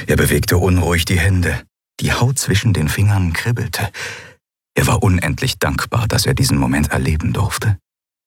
Er bewegte unruhig die Hände. Die Haut zwischen den Fingern kribbelte. Er war unendlich dankbar, dass er diesen Moment erleben durfte.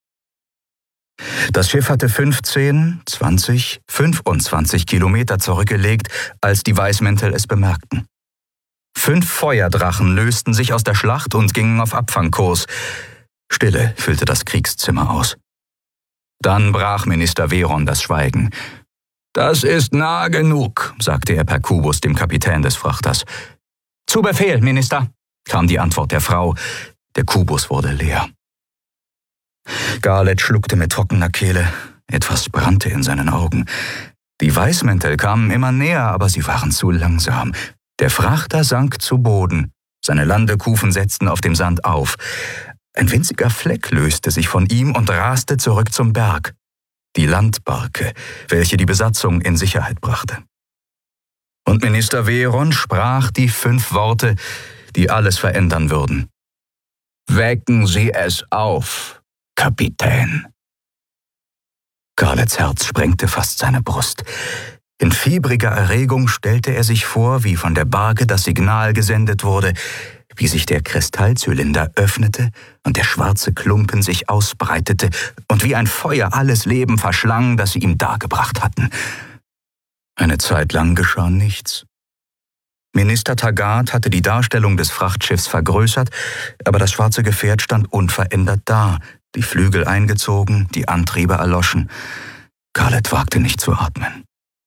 Das Schiff hatte 15, 20, 25 Kilometer zurückgelegt, als die Weißmäntel es bemerkten. 5 Feuerdrachen lösten sich aus der Schlacht und gingen auf Abfangkurs. Stille füllte das Kriegszimmer aus. Dann brach Minister Veron das Schweigen. »Das ist nah genug«, sagte er per Kubus dem Kapitän des Frachters. »Zu Befehl, Minister«, kam die Antwort der Frau. Der Kubus wurde leer. Garlett schluckte mit trockener Kehle. Etwas brannte in seinen Augen. Die Weißmäntel kamen immer näher, aber sie waren zu langsam. Der Frachter sank zu Boden. Seine Landekufen setzten auf dem Sand auf. Ein winziger Fleck löste sich von ihm und raste zurück zum Berg. Die Landbarke, welche die Besatzung in Sicherheit brachte. Und Minister Veron sprach die 5 Worte, die alles verändern würden. »Wecken Sie es auf, Kapitän.« Garletts Herz sprengte fast seine Brust. In fiebriger Erregung stellte er sich vor, wie von der Barke das Signal gesendet wurde, wie sich der Kristallzylinder öffnete und der schwarze Klumpen sich ausbreitete und wie ein Feuer alles Leben verschlang, das sie ihm dargebracht hatten. Eine Zeit lang geschah nichts. Minister Taggart hatte die Darstellung des Frachtschiffs vergrößert, aber das schwarze Gefährt stand unverändert da, die Flügel eingezogen, die Antriebe erloschen. Garlett wagte nicht zu atmen.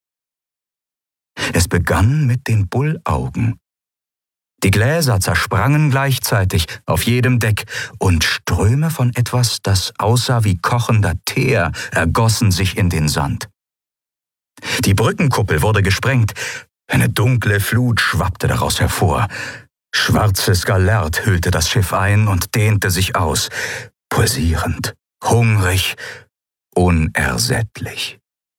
Es begann mit den Bullaugen. Die Gläser zersprangen gleichzeitig auf jedem Deck und Ströme von etwas, das aussah wie kochender Teer, ergossen sich in den Sand. Die Brückenkuppel wurde gesprengt. Eine dunkle Flut schwappte daraus hervor. Schwarzes Galert hüllte das Schiff ein und dehnte sich aus, pulsierend, hungrig, unersättlich.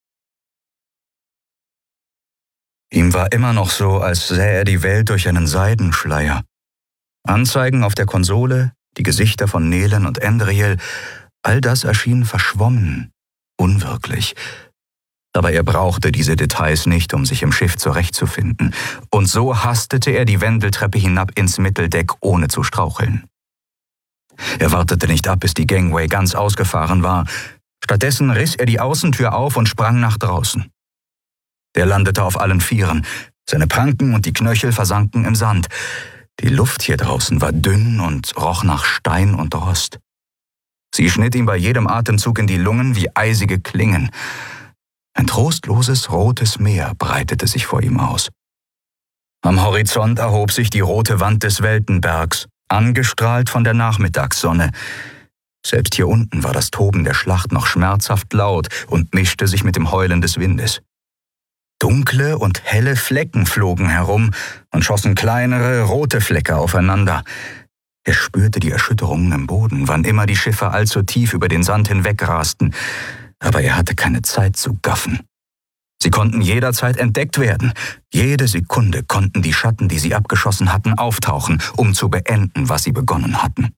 Ihm war immer noch so, als sähe er die Welt durch einen Seidenschleier. Anzeigen auf der Konsole, die Gesichter von Nelen und Endriel, all das erschien verschwommen, unwirklich. Aber er brauchte diese Details nicht, um sich im Schiff zurechtzufinden. Und so hastete er die Wendeltreppe hinab ins Mitteldeck, ohne zu straucheln. Er wartete nicht ab, bis die Gangway ganz ausgefahren war. Stattdessen riss er die Außentür auf und sprang nach draußen. Er landete auf allen Vieren. Seine Pranken und die Knöchel versanken im Sand. Die Luft hier draußen war dünn und roch nach Stein und Rost. Sie schnitt ihm bei jedem Atemzug in die Lungen wie eisige Klingen. Ein trostloses, rotes Meer breitete sich vor ihm aus. Am Horizont erhob sich die rote Wand des Weltenbergs, angestrahlt von der Nachmittagssonne. Selbst hier unten war das Toben der Schlacht noch schmerzhaft laut und mischte sich mit dem Heulen des Windes. Dunkle und helle Flecken flogen herum und schossen kleinere, rote Flecke aufeinander. Er spürte die Erschütterungen im Boden, wann immer die Schiffe allzu tief über den Sand hinwegrasten. Aber er hatte keine Zeit zu gaffen. Sie konnten jederzeit entdeckt werden. Jede Sekunde konnten die Schatten, die sie abgeschossen hatten, auftauchen, um zu beenden, was sie begonnen hatten.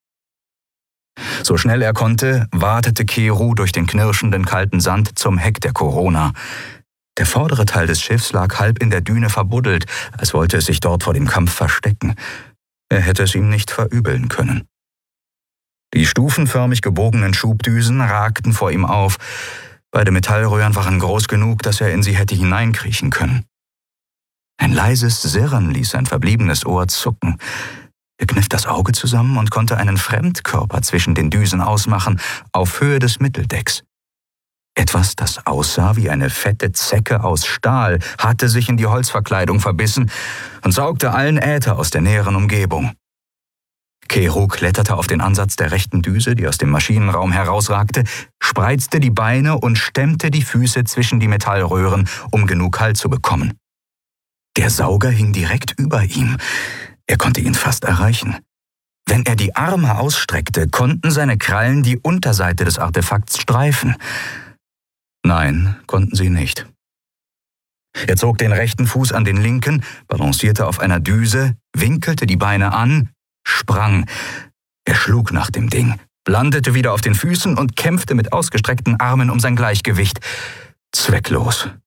So schnell er konnte, watete Keru durch den knirschenden kalten Sand zum Heck der Corona. Der vordere Teil des Schiffs lag halb in der Düne verbuddelt, als wollte es sich dort vor dem Kampf verstecken. Er hätte es ihm nicht verübeln können. Die stufenförmig gebogenen Schubdüsen ragten vor ihm auf. Beide Metallröhren waren groß genug, dass er in sie hätte hineinkriechen können. Ein leises Sirren ließ sein verbliebenes Ohr zucken. Er kniff das Auge zusammen und konnte einen Fremdkörper zwischen den Düsen ausmachen, auf Höhe des Mitteldecks. Etwas, das aussah wie eine fette Zecke aus Stahl, hatte sich in die Holzverkleidung verbissen und saugte allen Äther aus der näheren Umgebung. Keru kletterte auf den Ansatz der rechten Düse, die aus dem Maschinenraum herausragte, spreizte die Beine und stemmte die Füße zwischen die Metallröhren, um genug Halt zu bekommen. Der Sauger hing direkt über ihm. Er konnte ihn fast erreichen. Wenn er die Arme ausstreckte, konnten seine Krallen die Unterseite des Artefakts streifen. Nein, konnten sie nicht. Er zog den rechten Fuß an den linken, balancierte auf einer Düse, winkelte die Beine an, sprang. Er schlug nach dem Ding, landete wieder auf den Füßen und kämpfte mit ausgestreckten Armen um sein Gleichgewicht. Zwecklos.